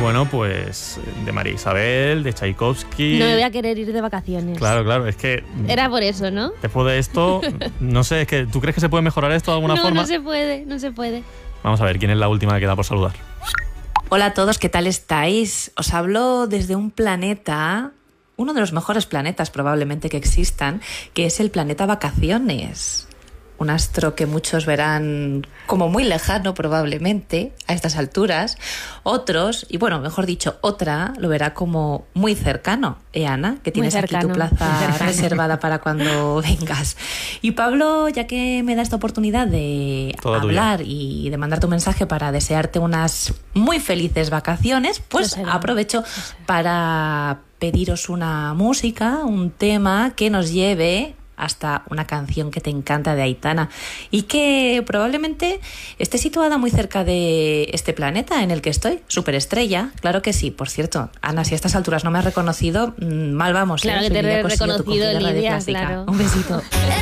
bueno, pues de María Isabel, de Tchaikovsky. No me voy a querer ir de vacaciones. Claro, es que... Era por eso, ¿no? Después de esto, no sé, es que ¿tú crees que se puede mejorar esto de alguna forma? No se puede. Vamos a ver, ¿quién es la última que queda por saludar? Hola a todos, ¿qué tal estáis? Os hablo desde un planeta, uno de los mejores planetas probablemente que existan, que es el planeta Vacaciones. Un astro que muchos verán como muy lejano probablemente a estas alturas. Otros, y bueno, mejor dicho, otra lo verá como muy cercano. Ana, que tienes aquí tu plaza reservada para cuando vengas. Y Pablo, ya que me da esta oportunidad de hablar y de mandar tu mensaje para desearte unas muy felices vacaciones, pues aprovecho para pediros una música, un tema que nos lleve hasta una canción que te encanta de Aitana y que probablemente esté situada muy cerca de este planeta en el que estoy, superestrella. Claro que sí, por cierto. Ana, si a estas alturas no me has reconocido, mal vamos. Claro que te he reconocido, Lidia, claro. Un besito.